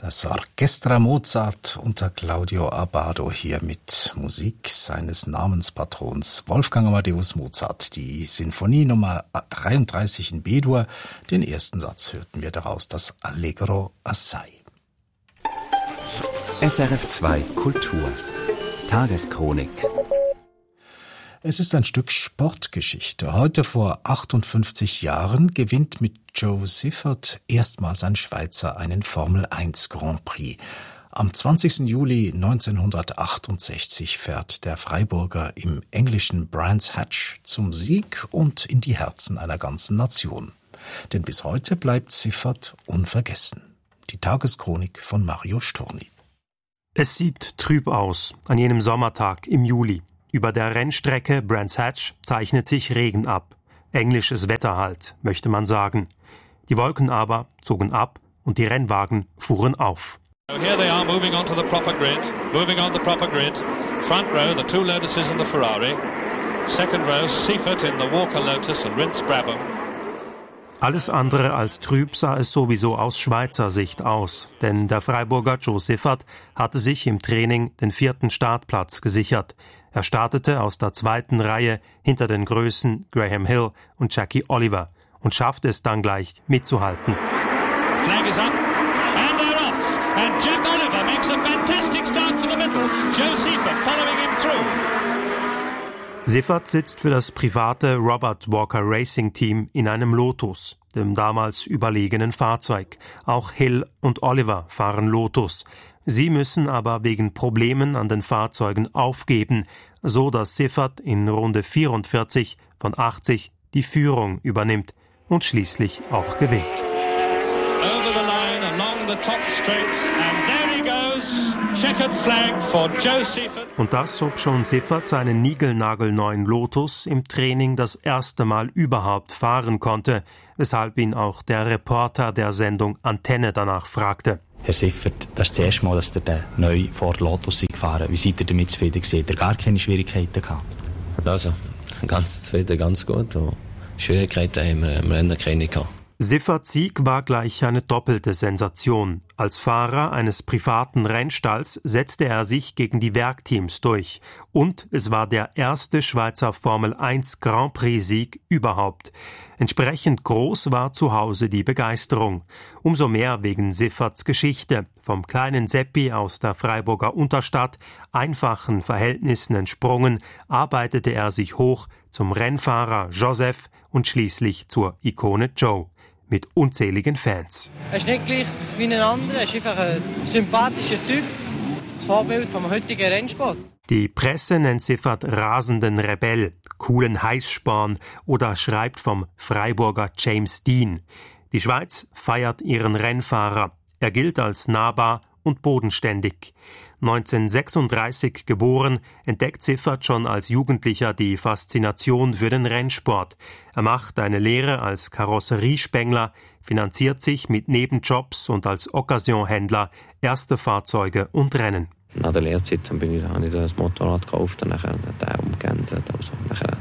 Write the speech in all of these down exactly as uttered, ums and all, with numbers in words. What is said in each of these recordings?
Das Orchestra Mozart unter Claudio Abbado hier mit Musik seines Namenspatrons Wolfgang Amadeus Mozart. Die Sinfonie Nummer dreiunddreißig in B-Dur. Den ersten Satz hörten wir daraus, das Allegro assai. S R F zwei Kultur. Tageschronik. Es ist ein Stück Sportgeschichte. Heute vor achtundfünfzig Jahren gewinnt mit Joe Siffert erstmals ein Schweizer einen Formel eins Grand Prix. Am zwanzigsten Juli neunzehnhundertachtundsechzig fährt der Freiburger im englischen Brands Hatch zum Sieg und in die Herzen einer ganzen Nation. Denn bis heute bleibt Siffert unvergessen. Die Tageschronik von Mario Sturni. Es sieht trüb aus an jenem Sommertag im Juli. Über der Rennstrecke Brands Hatch zeichnet sich Regen ab. Englisches Wetter halt, möchte man sagen. Die Wolken aber zogen ab und die Rennwagen fuhren auf. Here they are moving on to the proper grid, moving on the proper grid. Front row, the two Lotuses and the Ferrari. Second row, Seifert in the Walker Lotus and Rince Brabham. Alles andere als trüb sah es sowieso aus Schweizer Sicht aus, denn der Freiburger Joe Siffert hatte sich im Training den vierten Startplatz gesichert. Er startete aus der zweiten Reihe hinter den Größen Graham Hill und Jackie Oliver und schaffte es dann gleich mitzuhalten. Flag is up and they're off and Jack Oliver makes a fantastic start for the middle. Joe Siffert following him through. Siffert sitzt für das private Robert Walker Racing Team in einem Lotus, dem damals überlegenen Fahrzeug. Auch Hill und Oliver fahren Lotus. Sie müssen aber wegen Problemen an den Fahrzeugen aufgeben, so dass Siffert in Runde vierundvierzig von achtzig die Führung übernimmt und schließlich auch gewinnt. Over the line along the top straight and there he goes. Checkered flag for Joe Siffert. Und das, ob schon Siffert seinen niegelnagelneuen Lotus im Training das erste Mal überhaupt fahren konnte, weshalb ihn auch der Reporter der Sendung Antenne danach fragte. Herr Siffert, das ist das erste Mal, dass ihr den neuen Ford Lotus gefahren. Wie seid ihr damit zufrieden gewesen? Habt ihr gar keine Schwierigkeiten gehabt? Also, ganz zufrieden, ganz gut. Und Schwierigkeiten haben wir im Rennen keine gehabt. Sifferts Sieg war gleich eine doppelte Sensation. Als Fahrer eines privaten Rennstalls setzte er sich gegen die Werkteams durch. Und es war der erste Schweizer Formel eins Grand Prix-Sieg überhaupt. Entsprechend groß war zu Hause die Begeisterung. Umso mehr wegen Sifferts Geschichte. Vom kleinen Seppi aus der Freiburger Unterstadt, einfachen Verhältnissen entsprungen, arbeitete er sich hoch zum Rennfahrer Joseph und schließlich zur Ikone Joe. Mit unzähligen Fans. Er ist nicht gleich wie ein anderer, er ist einfach ein sympathischer Typ. Das Vorbild vom heutigen Rennsport. Die Presse nennt Siffert rasenden Rebell, coolen Heißsporn oder schreibt vom Freiburger James Dean. Die Schweiz feiert ihren Rennfahrer. Er gilt als nahbar und bodenständig. neunzehnhundertsechsunddreißig geboren, entdeckt Siffert schon als Jugendlicher die Faszination für den Rennsport. Er macht eine Lehre als Karosseriespengler, finanziert sich mit Nebenjobs und als Occasionhändler erste Fahrzeuge und Rennen. Nach der Lehrzeit bin ich, habe ich das Motorrad gekauft und nachher den umgeändert. Also nachher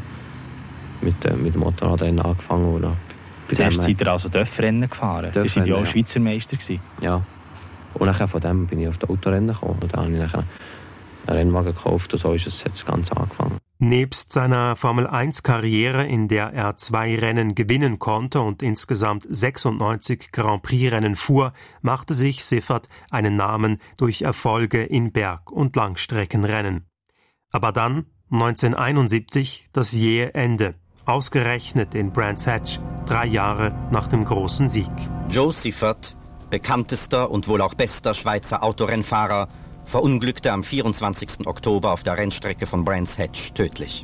mit, äh, mit dem Motorradrennen angefangen. Oder Zuerst seid ihr also Dörfrennen gefahren? Ihr seid ja auch Schweizer Meister gewesen. Ja. Und nachher von dem bin ich auf das Autorennen gekommen. Und dann habe ich nachher einen Rennwagen gekauft und so ist es jetzt ganz angefangen. Nebst seiner Formel eins Karriere, in der er zwei Rennen gewinnen konnte und insgesamt sechsundneunzig Grand Prix Rennen fuhr, machte sich Siffert einen Namen durch Erfolge in Berg- und Langstreckenrennen. Aber dann, neunzehnhunderteinundsiebzig, das jähe Ende. Ausgerechnet in Brands Hatch, drei Jahre nach dem großen Sieg. Joe Siffert, bekanntester und wohl auch bester Schweizer Autorennfahrer, verunglückte am vierundzwanzigsten Oktober auf der Rennstrecke von Brands Hatch tödlich.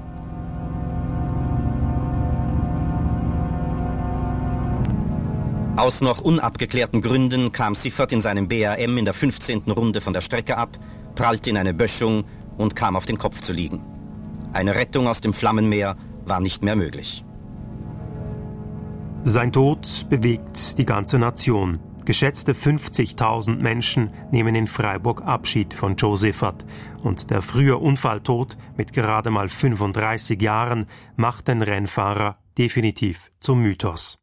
Aus noch unabgeklärten Gründen kam Siffert in seinem B R M in der fünfzehnten Runde von der Strecke ab, prallte in eine Böschung und kam auf den Kopf zu liegen. Eine Rettung aus dem Flammenmeer war nicht mehr möglich. Sein Tod bewegt die ganze Nation. Geschätzte fünfzigtausend Menschen nehmen in Freiburg Abschied von Joe Siffert. Und der frühe Unfalltod mit gerade mal fünfunddreißig Jahren macht den Rennfahrer definitiv zum Mythos.